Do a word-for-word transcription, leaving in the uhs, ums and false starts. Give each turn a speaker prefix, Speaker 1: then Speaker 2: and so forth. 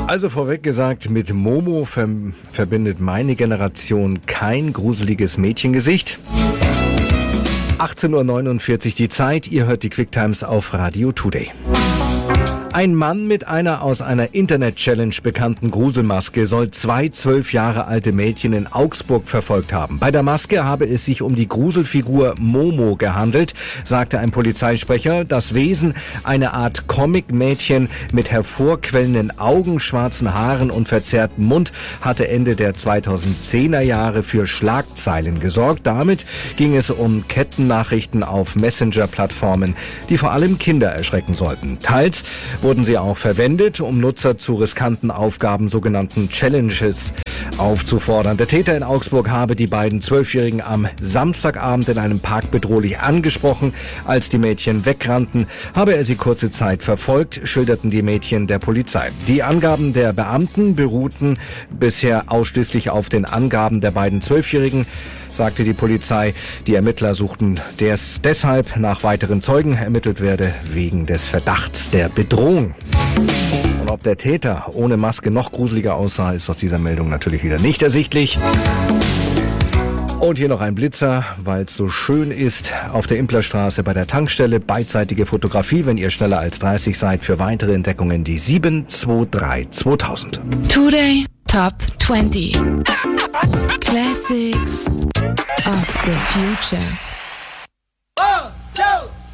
Speaker 1: Also vorweg gesagt, mit Momo ver- verbindet meine Generation kein gruseliges Mädchengesicht. achtzehn Uhr neunundvierzig die Zeit, ihr hört die Quicktimes auf Radio Today. Ein Mann mit einer aus einer Internet-Challenge bekannten Gruselmaske soll zwei zwölf Jahre alte Mädchen in Augsburg verfolgt haben. Bei der Maske habe es sich um die Gruselfigur Momo gehandelt, sagte ein Polizeisprecher. Das Wesen, eine Art Comic-Mädchen mit hervorquellenden Augen, schwarzen Haaren und verzerrtem Mund, hatte Ende der zweitausendzehner Jahre für Schlagzeilen gesorgt. Damit ging es um Kettennachrichten auf Messenger-Plattformen, die vor allem Kinder erschrecken sollten. Teils wurden sie auch verwendet, um Nutzer zu riskanten Aufgaben, sogenannten Challenges, aufzufordern. Der Täter in Augsburg habe die beiden Zwölfjährigen am Samstagabend in einem Park bedrohlich angesprochen. Als die Mädchen wegrannten, habe er sie kurze Zeit verfolgt, schilderten die Mädchen der Polizei. Die Angaben der Beamten beruhten bisher ausschließlich auf den Angaben der beiden Zwölfjährigen, sagte die Polizei. Die Ermittler suchten des, deshalb nach weiteren Zeugen. Ermittelt werde wegen des Verdachts der Bedrohung. Und ob der Täter ohne Maske noch gruseliger aussah, ist aus dieser Meldung natürlich wieder nicht ersichtlich. Und hier noch ein Blitzer, weil es so schön ist. Auf der Implerstraße bei der Tankstelle beidseitige Fotografie, wenn ihr schneller als dreißig seid. Für weitere Entdeckungen die sieben zwei drei zweitausend.
Speaker 2: Today Top twenty Classics of the Future.